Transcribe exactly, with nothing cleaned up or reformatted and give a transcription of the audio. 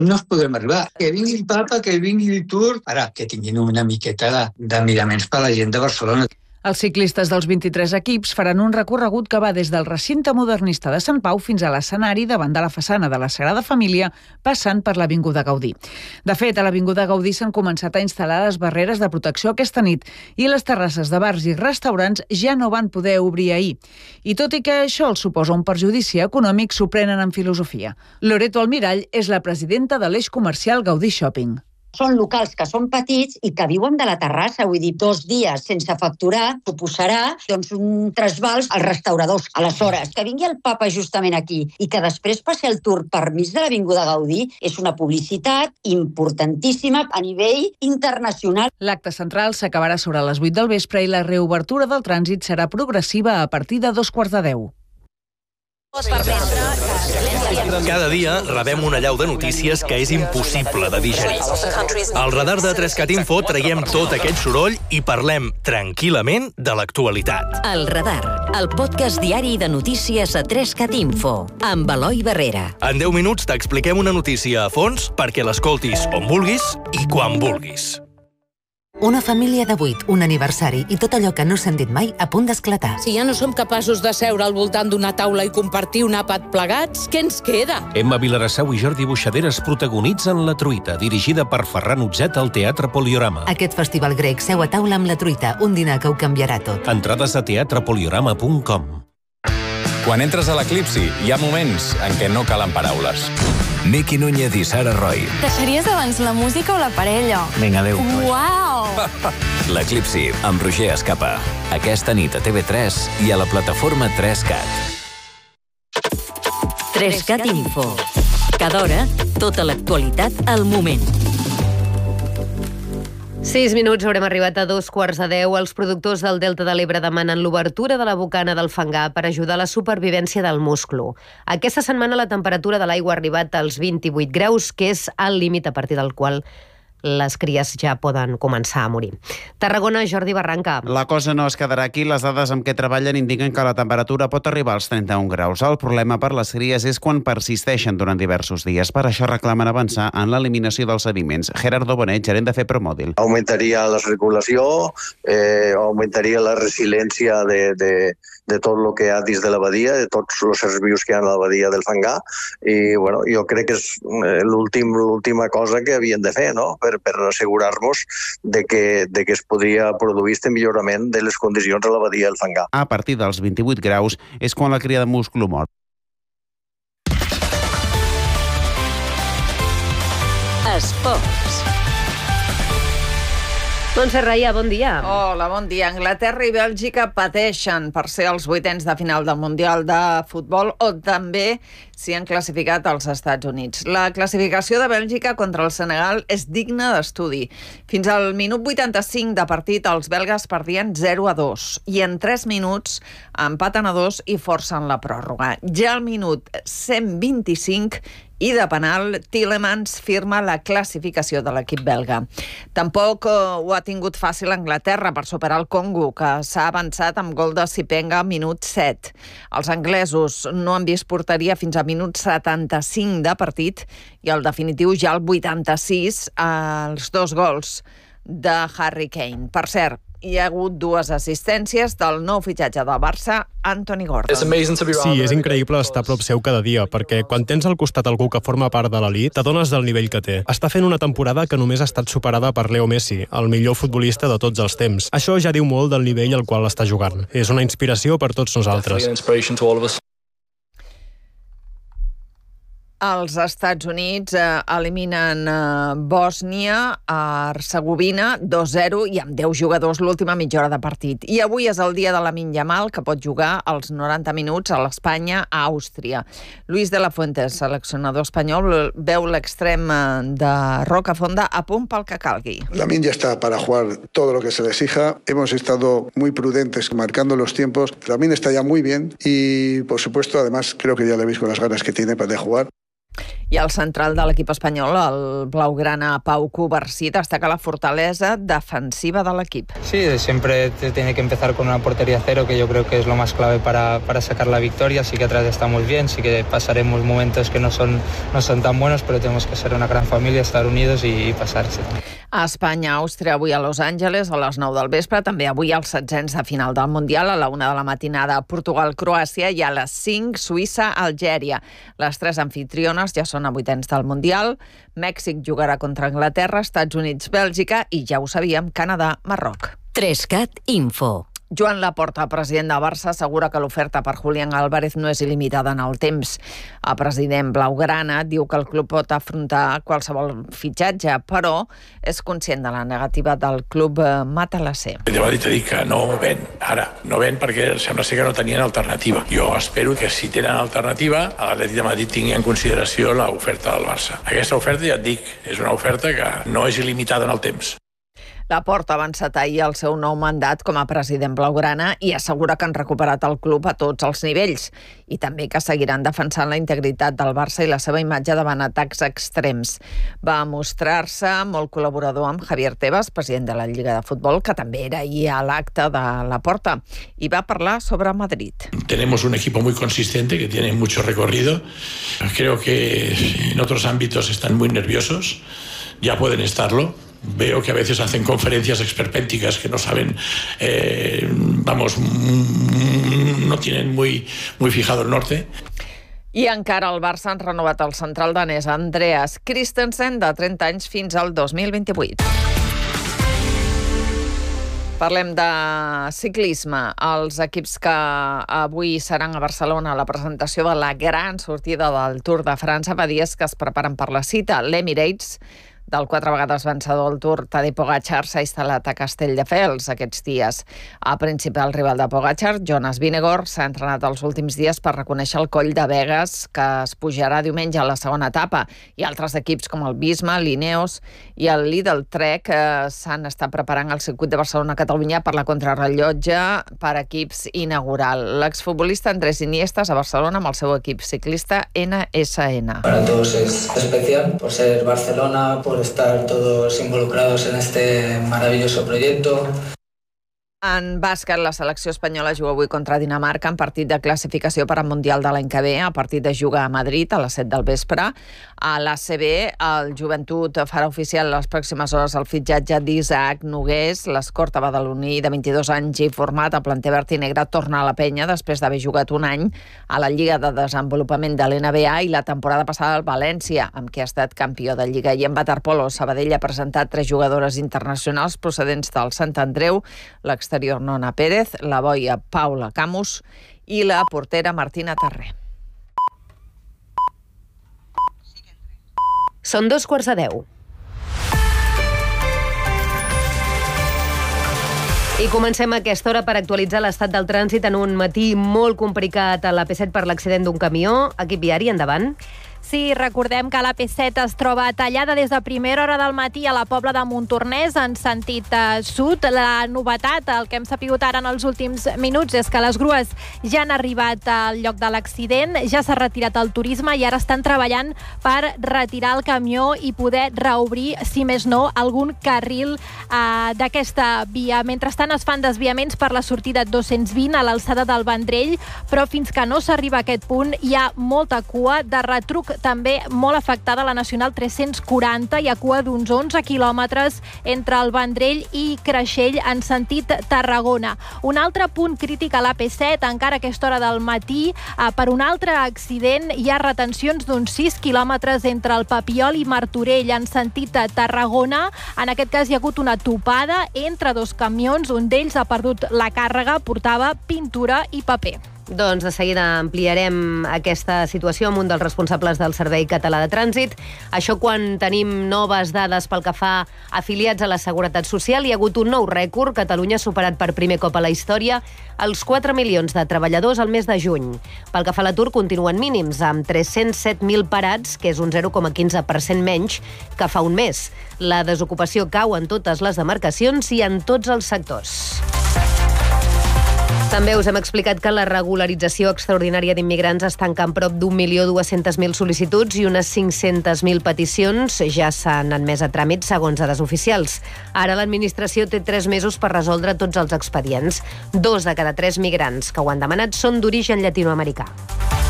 no es podrem arribar. Que vingui el papa, que vingui el Tour, ara, que tinguin una miqueta de, de miraments per a la gent de Barcelona. Els ciclistes dels vint-i-tres equips faran un recorregut que va des del recinte modernista de Sant Pau fins a l'escenari davant de la façana de la Sagrada Família, passant per l'Avinguda Gaudí. De fet, a l'Avinguda Gaudí s'han començat a instal·lar les barreres de protecció aquesta nit i les terrasses de bars i restaurants ja no van poder obrir ahir. I tot i que això els suposa un perjudici econòmic, s'ho prenen en filosofia. Loreto Almirall és la presidenta de l'eix comercial Gaudí Shopping. Són locals que són petits i que viuen de la terrassa, vull dir, dos dies sense facturar suposarà doncs, un trasbals als restauradors. Aleshores, que vingui el papa justament aquí i que després passi el tour per mig de l'Avinguda Gaudí és una publicitat importantíssima a nivell internacional. L'acte central s'acabarà sobre les vuit del vespre i la reobertura del trànsit serà progressiva a partir de dos quarts de deu. Cada dia rebem una allau de notícies que és impossible de digerir. Al radar de Trescat Info traiem tot aquest soroll i parlem tranquil·lament de l'actualitat. El Radar, el podcast diari de notícies a Trescat Info, amb Eloi Barrera. En deu minuts t'expliquem una notícia a fons perquè l'escoltis on vulguis i quan vulguis. Una família de vuit, un aniversari i tot allò que no s'han dit mai a punt d'esclatar. Si ja no som capaços de seure al voltant d'una taula i compartir un àpat plegats, què ens queda? Emma Vilarassau i Jordi Buixaderes protagonitzen La Truita, dirigida per Ferran Utzet al Teatre Poliorama. Aquest festival grec seu a taula amb La Truita, un dinar que ho canviarà tot. Entrades a teatre poliorama punt com. Quan entres a l'Eclipsi, hi ha moments en què no calen paraules. Miqui Núñez i Sara Roy. Deixaries abans la música o la parella? Vinga, adéu. Uau! L'Eclipsi, amb Roger Escapa. Aquesta nit a T V tres i a la plataforma tres cat. Trescat Info. Cada hora, tota l'actualitat al moment. Sis minuts, haurem arribat a dos quarts de deu. Els productors del Delta de l'Ebre demanen l'obertura de la bocana del fangar per ajudar a la supervivència del musclo. Aquesta setmana la temperatura de l'aigua ha arribat als vint-i-vuit graus, que és el límit a partir del qual les cries ja poden començar a morir. Tarragona, Jordi Barranca. La cosa no es quedarà aquí. Les dades amb què treballen indiquen que la temperatura pot arribar als trenta-un graus. El problema per les cries és quan persisteixen durant diversos dies. Per això reclamen avançar en l'eliminació dels sediments. Gerardo Bonet, gerent de FEPROMODIL. Augmentaria la circulació, eh, augmentaria la resiliència de, de, de tot el que hi ha dins de l'abadia, de tots els éssers vius que hi ha a l'abadia del fangar, i bueno, jo crec que és l'últim, l'última cosa que havien de fer, no?, per, per assegurar-nos de que, de que es podria produir este millorament de les condicions a l'abadia del fangar. A partir dels vint-i-vuit graus és quan la cria de musclo mor. Esports. Montse Raia, bon dia. Hola, bon dia. Anglaterra i Bèlgica pateixen per ser els vuitens de final del Mundial de Futbol, o també s'hi han classificat als Estats Units. La classificació de Bèlgica contra el Senegal és digna d'estudi. Fins al minut vuitanta-cinc de partit, els belgues perdien zero a dos i en tres minuts empaten a dos i forcen la pròrroga. Ja al minut cent vint-i-cinc i de penal, Tielemans firma la classificació de l'equip belga. Tampoc eh, ho ha tingut fàcil Anglaterra per superar el Congo, que s'ha avançat amb gol de Sipenga a minut set. Els anglesos no han vist porteria fins a minut setanta-cinc de partit i el definitiu ja al vuitanta-sis, els dos gols de Harry Kane. Per cert, hi ha hagut dues assistències del nou fitxatge del Barça, Anthony Gordon. Sí, és increïble estar a prop seu cada dia, perquè quan tens al costat algú que forma part de l'elit, t'adones del nivell que té. Està fent una temporada que només ha estat superada per Leo Messi, el millor futbolista de tots els temps. Això ja diu molt del nivell al qual està jugant. És una inspiració per tots nosaltres. Els Estats Units eh, eliminen eh, Bòsnia a Hercegovina dos zero i amb deu jugadors l'última mitja hora de partit. I avui és el dia de Lamine Yamal, que pot jugar als noranta minuts a l'Espanya a Àustria. Luis de la Fuente, seleccionador espanyol, veu l'extrem de Rocafonda a punt pel que calgui. Lamine ya está para jugar todo lo que se le exija. Hemos estado muy prudentes marcando los tiempos. Lamine está ya muy bien y, por supuesto, además, creo que ya le veis con las ganas que tiene para jugar. I el central de l'equip espanyol, el blaugrana Pau Covarsí, destaca la fortalesa defensiva de l'equip. Sí, siempre te tiene que empezar con una portería cero, que yo creo que es lo más clave para, para sacar la victoria. Sí que atrás estamos bien, sí que pasaremos momentos que no son, no son tan buenos, pero tenemos que ser una gran familia, estar unidos y, y pasarse. A Espanya, Àustria, avui a Los Angeles, a les nou del vespre, també avui als setzents de final del Mundial, a la una de la matinada, Portugal-Croàcia, i a les cinc, Suïssa-Algèria. Les tres anfitriones ja són a vuitens del Mundial. Mèxic jugarà contra Anglaterra, Estats Units-Bèlgica i, ja ho sabíem, Canadà-Marroc. Trescat Info. Joan Laporta, president del Barça, assegura que l'oferta per Julián Álvarez no és il·limitada en el temps. El president blaugrana diu que el club pot afrontar qualsevol fitxatge, però és conscient de la negativa del club matalasser. De Madrid t'he dit que no ven, ara. No ven perquè sembla ser que no tenien alternativa. Jo espero que si tenen alternativa, l'Atlètic de Madrid tingui en consideració l'oferta del Barça. Aquesta oferta, ja et dic, és una oferta que no és il·limitada en el temps. Laporta ha avançat ahir el seu nou mandat com a president blaugrana i assegura que han recuperat el club a tots els nivells i també que seguiran defensant la integritat del Barça i la seva imatge davant atacs extrems. Va mostrar-se molt col·laborador amb Javier Tebas, president de la Lliga de Futbol, que també era ahir a l'acte de Laporta, i va parlar sobre Madrid. Tenemos un equipo muy consistente que tiene mucho recorrido. Creo que en otros ámbitos están muy nerviosos. Ya pueden estarlo. Veo que a veces hacen conferencias esperpénticas que no saben, eh, vamos, no tienen muy, muy fijado el norte. I encara el Barça han renovat el central danès Andreas Christensen, de trenta anys, fins al dos mil vint-i-vuit. Parlem de ciclisme. Els equips que avui seran a Barcelona a la presentació de la gran sortida del Tour de França fa dies que es preparen per la cita. L'Emirates, del quatre vegades vencedor del Tour, Tadej Pogačar, s'ha instal·lat a Castelldefels aquests dies. El principal rival de Pogačar, Jonas Vingegaard, s'ha entrenat els últims dies per reconèixer el coll de Begues, que es pujarà diumenge a la segona etapa, i altres equips com el Visma, l'Ineos i el Lidl Trek eh, s'han estat preparant el circuit de Barcelona-Catalunya per la contrarrellotge per equips inaugural. L'exfutbolista Andrés Iniestas a Barcelona amb el seu equip ciclista N S N. Para todos es especial por ser Barcelona, por estar todos involucrados en este maravilloso proyecto. En bàsquet, la selecció espanyola juga avui contra Dinamarca en partit de classificació per al Mundial de l'any que ve. A partir de jugar a Madrid a les set del vespre. A l'A C B, el Joventut farà oficial les pròximes hores el fitxatge d'Isaac Nogués. L'escorta badaloní de vint-i-dos anys i format a planter verd i negre torna a la penya després d'haver jugat un any a la Lliga de Desenvolupament de l'N B A i la temporada passada al València, amb qui ha estat campió de Lliga. I en waterpolo, Sabadell ha presentat tres jugadores internacionals procedents del Sant Andreu, l'exterior Nona Pérez, la boia Paula Camus i la portera Martina Tarré. Són dos quarts de deu. I comencem a aquesta hora per actualitzar l'estat del trànsit en un matí molt complicat a la P set per l'accident d'un camió. Equip viari, endavant. Sí, recordem que la P set es troba tallada des de primera hora del matí a la Pobla de Montornès en sentit eh, sud. La novetat, el que hem sapigut ara en els últims minuts, és que les grues ja han arribat al lloc de l'accident, ja s'ha retirat el turisme i ara estan treballant per retirar el camió i poder reobrir, si més no, algun carril eh, d'aquesta via. Mentrestant es fan desviaments per la sortida dos-cents vint a l'alçada del Vendrell, però fins que no s'arriba a aquest punt hi ha molta cua de retruc. També molt afectada la Nacional tres-cents quaranta, hi ha cua d'uns onze quilòmetres entre el Vendrell i Creixell en sentit Tarragona. Un altre punt crític a l'A P set, encara a aquesta hora del matí, eh, per un altre accident hi ha retencions d'uns sis quilòmetres entre el Papiol i Martorell en sentit Tarragona. En aquest cas hi ha hagut una topada entre dos camions, un d'ells ha perdut la càrrega, portava pintura i paper. Doncs de seguida ampliarem aquesta situació amb un dels responsables del Servei Català de Trànsit. Això quan tenim noves dades pel que fa afiliats a la Seguretat Social. Hi ha hagut un nou rècord. Catalunya ha superat per primer cop a la història els quatre milions de treballadors al mes de juny. Pel que fa a l'atur, continuen mínims, amb tres-cents set mil parats, que és un zero coma quinze per cent menys que fa un mes. La desocupació cau en totes les demarcacions i en tots els sectors. També us hem explicat que la regularització extraordinària d'immigrants es tanca en prop d'un milió dues-centes mil sol·licituds i unes cinc-centes mil peticions ja s'han admès a tràmit segons dades oficials. Ara l'administració té tres mesos per resoldre tots els expedients. Dos de cada tres migrants que ho han demanat són d'origen llatinoamericà.